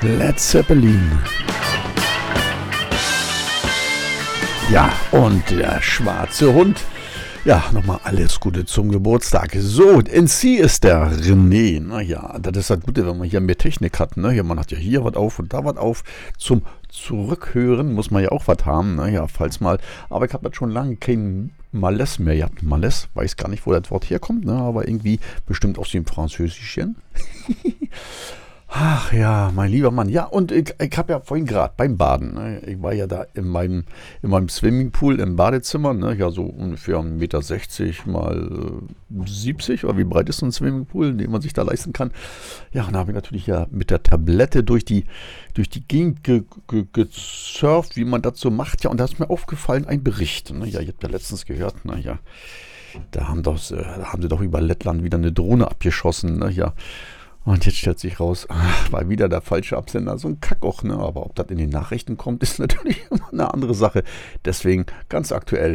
Led Zeppelin. Ja, und der schwarze Hund. Ja, nochmal alles Gute zum Geburtstag. So, NC ist der René. Naja, das ist das Gute, wenn man hier mehr Technik hat. Ne? Ja, man hat ja hier was auf und da was auf. Zum Zurückhören muss man ja auch was haben. Naja, falls mal. Aber ich habe jetzt schon lange kein Malaise mehr. Ja, Malaise, weiß gar nicht, wo das Wort herkommt. Ne? Aber irgendwie bestimmt aus dem Französischen. Ach ja, mein lieber Mann. Ja, und ich habe ja vorhin gerade beim Baden, ne, ich war ja da in meinem Swimmingpool im Badezimmer, ne, ja so ungefähr 1,60 Meter mal 70, oder wie breit ist so ein Swimmingpool, den man sich da leisten kann. Ja, und da habe ich natürlich ja mit der Tablette durch die Gegend gesurft, wie man das so macht. Ja, und da ist mir aufgefallen, ein Bericht. Ne, ja, ihr habt ja letztens gehört, naja, da haben sie doch über Lettland wieder eine Drohne abgeschossen, ne, ja. Und jetzt stellt sich raus, war wieder der falsche Absender, so ein Kackoch, ne? Aber ob das in den Nachrichten kommt, ist natürlich immer eine andere Sache. Deswegen ganz aktuell